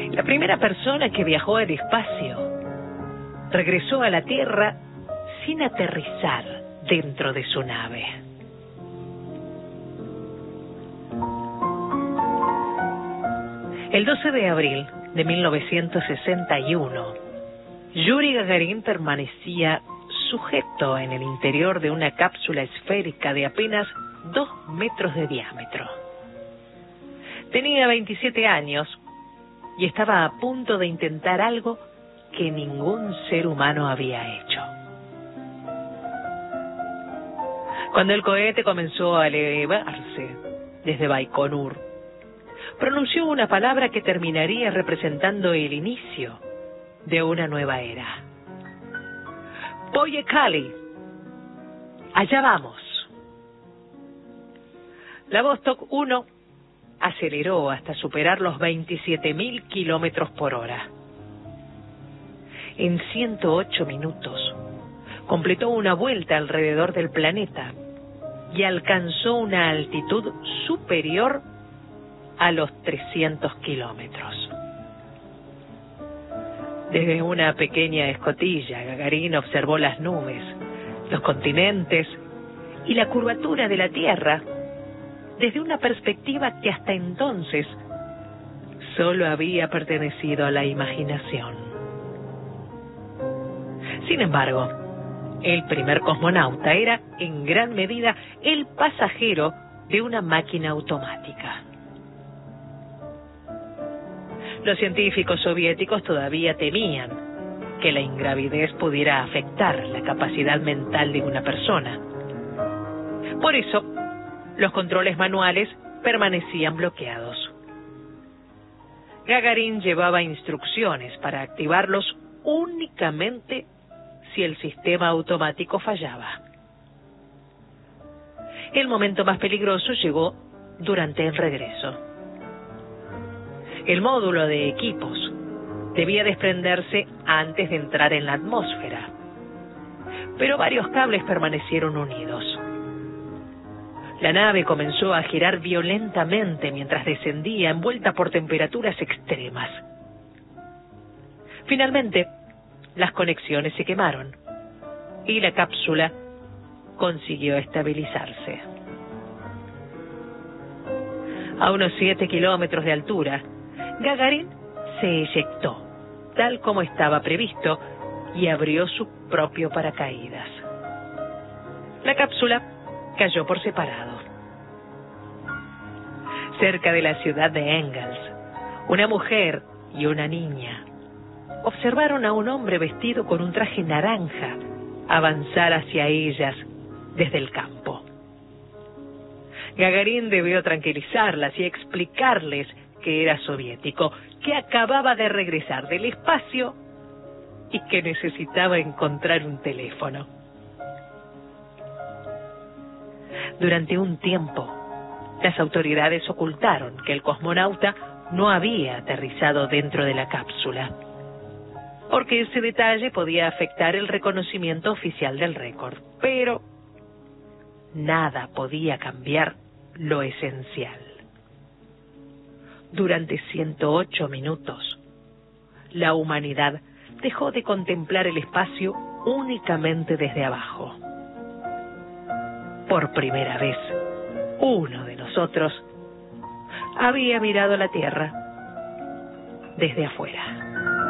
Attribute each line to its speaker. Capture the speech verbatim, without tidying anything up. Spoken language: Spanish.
Speaker 1: La primera persona que viajó al espacio regresó a la Tierra sin aterrizar dentro de su nave. El doce de abril de mil novecientos sesenta y uno, Yuri Gagarin permanecía sujeto en el interior de una cápsula esférica de apenas dos metros de diámetro. Tenía veintisiete años y estaba a punto de intentar algo que ningún ser humano había hecho. Cuando el cohete comenzó a elevarse desde Baikonur, pronunció una palabra que terminaría representando el inicio de una nueva era. Poyekali, allá vamos. La Vostok uno aceleró hasta superar los veintisiete mil kilómetros por hora. En ciento ocho minutos completó una vuelta alrededor del planeta y alcanzó una altitud superior a los trescientos kilómetros. Desde una pequeña escotilla, Gagarin observó las nubes, los continentes y la curvatura de la Tierra desde una perspectiva que hasta entonces solo había pertenecido a la imaginación. Sin embargo, el primer cosmonauta era, en gran medida, el pasajero de una máquina automática. Los científicos soviéticos todavía temían que la ingravidez pudiera afectar la capacidad mental de una persona. Por eso, los controles manuales permanecían bloqueados. Gagarin llevaba instrucciones para activarlos únicamente si el sistema automático fallaba. El momento más peligroso llegó durante el regreso. El módulo de equipos debía desprenderse antes de entrar en la atmósfera, pero varios cables permanecieron unidos. La nave comenzó a girar violentamente mientras descendía, envuelta por temperaturas extremas. Finalmente, las conexiones se quemaron y la cápsula consiguió estabilizarse. A unos siete kilómetros de altura, Gagarin se eyectó, tal como estaba previsto, y abrió su propio paracaídas. La cápsula cayó por separado. Cerca de la ciudad de Engels, una mujer y una niña observaron a un hombre vestido con un traje naranja avanzar hacia ellas desde el campo. Gagarin debió tranquilizarlas y explicarles que era soviético, que acababa de regresar del espacio y que necesitaba encontrar un teléfono. Durante un tiempo, las autoridades ocultaron que el cosmonauta no había aterrizado dentro de la cápsula, porque ese detalle podía afectar el reconocimiento oficial del récord. Pero nada podía cambiar lo esencial. Durante ciento ocho minutos, la humanidad dejó de contemplar el espacio únicamente desde abajo. Por primera vez, uno de nosotros había mirado la Tierra desde afuera.